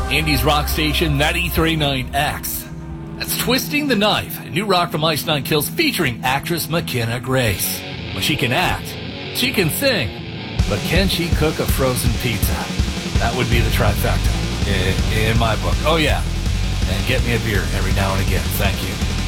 Indies rock station 93.9X. That's Twisting the Knife, a new rock from Ice Nine Kills featuring actress McKenna Grace. Well, she can act, she can sing, but can she cook a frozen pizza? That would be the trifecta in my book. Oh, yeah. And get me a beer every now and again. Thank you.